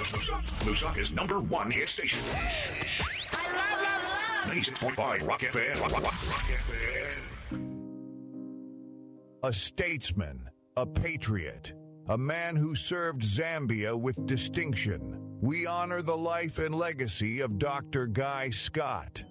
Lusaka's #1 hit station. I love 96.5 Rock FM. Rock FM. A statesman, a patriot, a man who served Zambia with distinction. We honor the life and legacy of Dr. Guy Scott.